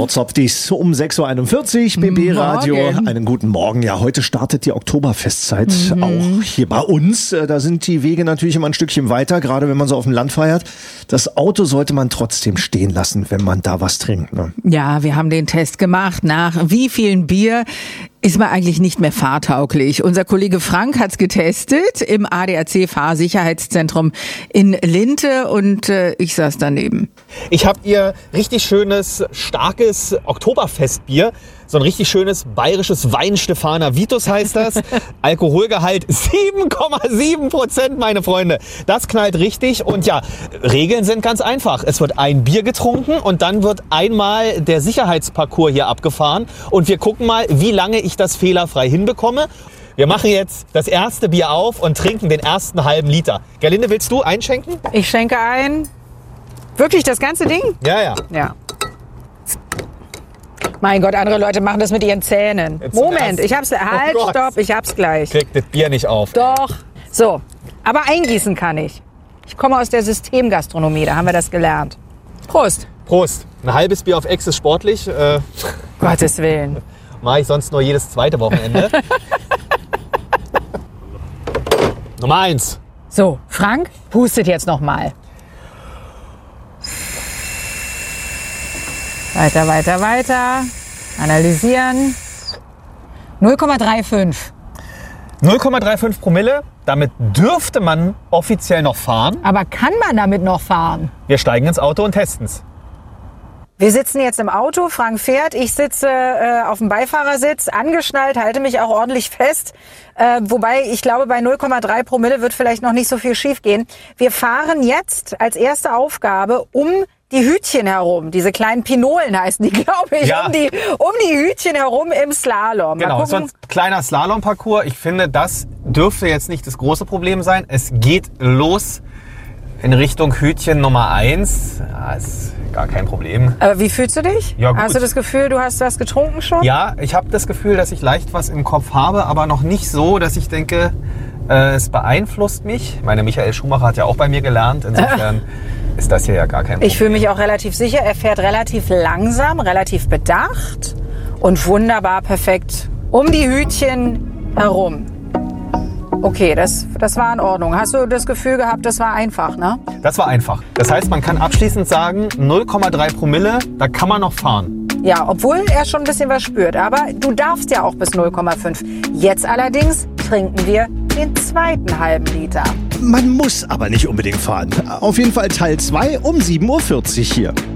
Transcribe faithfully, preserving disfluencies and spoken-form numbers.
Sportsofties um sechs Uhr einundvierzig, B B Radio. Morgen. Einen guten Morgen. Ja, heute startet die Oktoberfestzeit, Mhm. auch hier bei uns. Da sind die Wege natürlich immer ein Stückchen weiter, gerade wenn man so auf dem Land feiert. Das Auto sollte man trotzdem stehen lassen, wenn man da was trinkt. Ne? Ja, wir haben den Test gemacht. Nach wie vielen Bier ist man eigentlich nicht mehr fahrtauglich? Unser Kollege Frank hat's getestet im A D A C-Fahrsicherheitszentrum in Linte und äh, ich saß daneben. Ich habe ihr richtig schönes, starkes Oktoberfestbier. So ein richtig schönes bayerisches Weinstefaner Vitus heißt das. Alkoholgehalt sieben Komma sieben Prozent, meine Freunde. Das knallt richtig. Und ja, Regeln sind ganz einfach. Es wird ein Bier getrunken und dann wird einmal der Sicherheitsparcours hier abgefahren. Und wir gucken mal, wie lange ich das fehlerfrei hinbekomme. Wir machen jetzt das erste Bier auf und trinken den ersten halben Liter. Gerlinde, willst du einschenken? Ich schenke ein. Wirklich das ganze Ding? Ja, ja. Ja. Mein Gott, andere Leute machen das mit ihren Zähnen. Jetzt Moment, zum ich hab's. Halt, Oh Gott. stopp, ich hab's gleich. Kriegt das Bier nicht auf. Doch. So, aber eingießen kann ich. Ich komme aus der Systemgastronomie, da haben wir das gelernt. Prost. Prost. Ein halbes Bier auf Ex ist sportlich. Äh, Gottes Willen. Mache ich sonst nur jedes zweite Wochenende. Nummer eins. So, Frank, pustet jetzt noch mal. Weiter, weiter, weiter. Analysieren. null Komma fünfunddreißig. null Komma fünfunddreißig Promille. Damit dürfte man offiziell noch fahren. Aber kann man damit noch fahren? Wir steigen ins Auto und testen's. Wir sitzen jetzt im Auto, Frank fährt, ich sitze äh, auf dem Beifahrersitz, angeschnallt, halte mich auch ordentlich fest. Äh, wobei, ich glaube, bei null Komma drei Promille wird vielleicht noch nicht so viel schief gehen. Wir fahren jetzt als erste Aufgabe um die Hütchen herum. Diese kleinen Pinolen heißen die, glaube ich, Ja. um, die, um die Hütchen herum im Slalom. Mal Genau, so gucken. ein kleiner Slalom-Parcours. Ich finde, das dürfte jetzt nicht das große Problem sein. Es geht los in Richtung Hütchen Nummer eins. Ja, ist gar kein Problem. Aber wie fühlst du dich? Ja, gut. Hast du das Gefühl, du hast was getrunken schon? Ja, ich habe das Gefühl, dass ich leicht was im Kopf habe, aber noch nicht so, dass ich denke, äh, es beeinflusst mich. Meine Michael Schumacher hat ja auch bei mir gelernt. Insofern ist das hier ja gar kein Problem. Ich fühle mich auch relativ sicher. Er fährt relativ langsam, relativ bedacht und wunderbar perfekt um die Hütchen herum. Okay, das, das war in Ordnung. Hast du das Gefühl gehabt, das war einfach, ne? Das war einfach. Das heißt, man kann abschließend sagen, null Komma drei Promille, da kann man noch fahren. Ja, obwohl er schon ein bisschen was spürt. Aber du darfst ja auch bis null Komma fünf. Jetzt allerdings trinken wir den zweiten halben Liter. Man muss aber nicht unbedingt fahren. Auf jeden Fall Teil zwei um sieben Uhr vierzig hier.